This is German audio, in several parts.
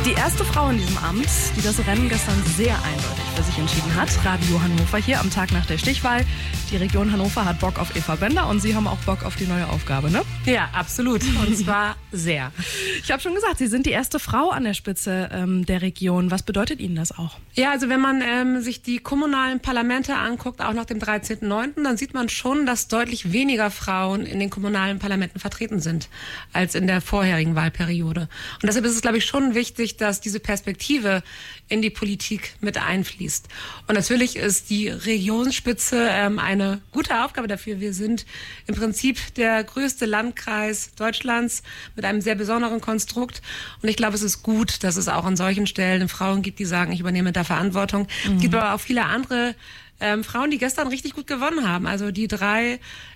Die erste Frau in diesem Amt, die das Rennen gestern sehr eindeutig für sich entschieden hat. Radio Hannover hier am Tag nach der Stichwahl. Die Region Hannover hat Bock auf Eva Bender und Sie haben auch Bock auf die neue Aufgabe, ne? Ja, absolut. Und zwar sehr. Ich habe schon gesagt, Sie sind die erste Frau an der Spitze der Region. Was bedeutet Ihnen das auch? Ja, also wenn man sich die kommunalen Parlamente anguckt, auch nach dem 13.09., dann sieht man schon, dass deutlich weniger Frauen in den kommunalen Parlamenten vertreten sind als in der vorherigen Wahlperiode. Und deshalb ist es, glaube ich, schon wichtig, dass diese Perspektive in die Politik mit einfließt. Und natürlich ist die Regionsspitze eine gute Aufgabe dafür. Wir sind im Prinzip der größte Landkreis Deutschlands mit einem sehr besonderen Konstrukt. Und ich glaube, es ist gut, dass es auch an solchen Stellen Frauen gibt, die sagen, ich übernehme da Verantwortung. Es gibt aber auch viele andere Frauen, die gestern richtig gut gewonnen haben. Also die 3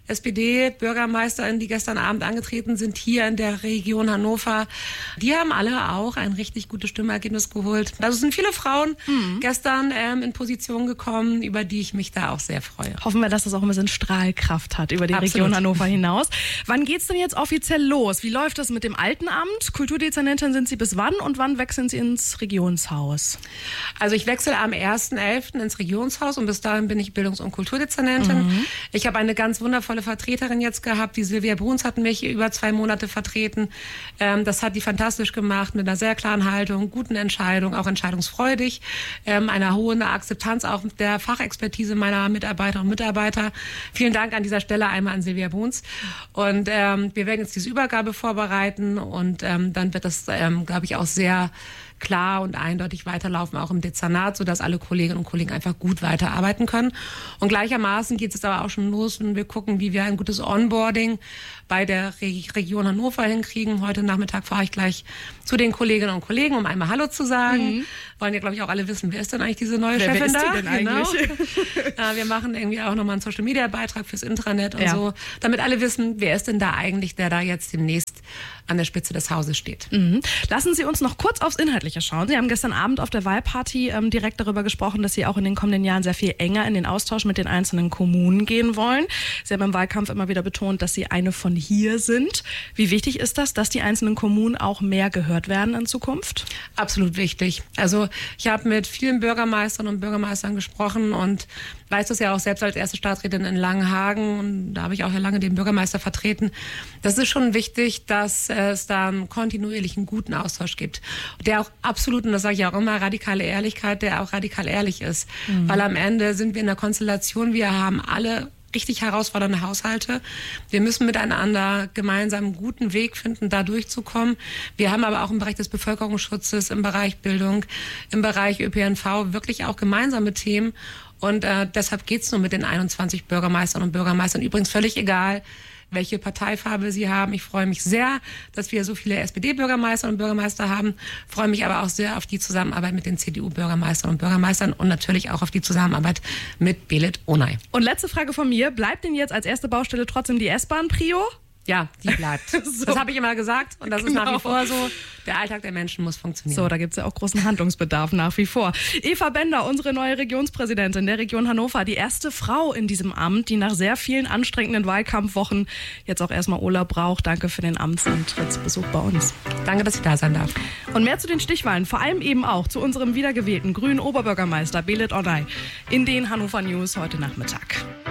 SPD-BürgermeisterInnen, die gestern Abend angetreten sind, hier in der Region Hannover, die haben alle auch ein richtig gutes Stimmergebnis geholt. Also sind viele Frauen gestern in Position gekommen, über die ich mich da auch sehr freue. Hoffen wir, dass das auch ein bisschen Strahlkraft hat über die Region Hannover hinaus. Wann geht's denn jetzt offiziell los? Wie läuft das mit dem alten Amt? Kulturdezernentin sind Sie bis wann und wann wechseln Sie ins Regionshaus? Also ich wechsle am 1.11. ins Regionshaus und bis dahin bin ich Bildungs- und Kulturdezernentin. Ich habe eine ganz wundervolle Vertreterin jetzt gehabt. Die Silvia Bruns hat mich über 2 Monate vertreten. Das hat die fantastisch gemacht mit einer sehr klaren Haltung, guten Entscheidungen, auch entscheidungsfreudig, einer hohen Akzeptanz auch der Fachexpertise meiner Mitarbeiterinnen und Mitarbeiter. Vielen Dank an dieser Stelle einmal an Silvia Bruns. Und wir werden jetzt diese Übergabe vorbereiten und dann wird das, glaube ich, auch sehr klar und eindeutig weiterlaufen, auch im Dezernat, sodass alle Kolleginnen und Kollegen einfach gut weiterarbeiten können. Und gleichermaßen geht es aber auch schon los, wenn wir gucken, wie wir ein gutes Onboarding bei der Region Hannover hinkriegen. Heute Nachmittag fahre ich gleich zu den Kolleginnen und Kollegen, um einmal Hallo zu sagen. Wollen ja, glaube ich, auch alle wissen, wer ist denn eigentlich diese neue Chefin da? Wer ist die denn eigentlich? Genau. Wir machen irgendwie auch nochmal einen Social-Media-Beitrag fürs Intranet und so, damit alle wissen, wer ist denn da eigentlich, der da jetzt demnächst an der Spitze des Hauses steht. Lassen Sie uns noch kurz aufs Inhaltliche schauen. Sie haben gestern Abend auf der Wahlparty direkt darüber gesprochen, dass Sie auch in den kommenden Jahren sehr viel enger in den Austausch mit den einzelnen Kommunen gehen wollen. Sie haben im Wahlkampf immer wieder betont, dass Sie eine von hier sind. Wie wichtig ist das, dass die einzelnen Kommunen auch mehr gehört werden in Zukunft? Absolut wichtig. Also ich habe mit vielen Bürgermeisterinnen und Bürgermeistern gesprochen und weiß das ja auch selbst als erste Stadträtin in Langenhagen. Und da habe ich auch ja lange den Bürgermeister vertreten. Das ist schon wichtig, dass es da einen kontinuierlichen, guten Austausch gibt. Der auch absolut, und das sage ich auch immer, radikale Ehrlichkeit, der auch radikal ehrlich ist. Weil am Ende sind wir in einer Konstellation, wir haben alle richtig herausfordernde Haushalte. Wir müssen miteinander gemeinsam einen guten Weg finden, da durchzukommen. Wir haben aber auch im Bereich des Bevölkerungsschutzes, im Bereich Bildung, im Bereich ÖPNV wirklich auch gemeinsame Themen. Und deshalb geht's nur mit den 21 Bürgermeistern und Bürgermeistern. Übrigens völlig egal, welche Parteifarbe sie haben. Ich freue mich sehr, dass wir so viele SPD-Bürgermeister und Bürgermeister haben. Freue mich aber auch sehr auf die Zusammenarbeit mit den CDU-Bürgermeistern und Bürgermeistern und natürlich auch auf die Zusammenarbeit mit Belit Onay. Und letzte Frage von mir. Bleibt denn jetzt als erste Baustelle trotzdem die S-Bahn-Prio? Ja, die bleibt. So. Das habe ich immer gesagt und das ist nach wie vor so. Der Alltag der Menschen muss funktionieren. So, da gibt es ja auch großen Handlungsbedarf nach wie vor. Eva Bender, unsere neue Regionspräsidentin der Region Hannover, die erste Frau in diesem Amt, die nach sehr vielen anstrengenden Wahlkampfwochen jetzt auch erstmal Urlaub braucht. Danke für den Amtsantrittsbesuch bei uns. Danke, dass ich da sein darf. Und mehr zu den Stichwahlen, vor allem eben auch zu unserem wiedergewählten grünen Oberbürgermeister Belit Onay in den Hannover News heute Nachmittag.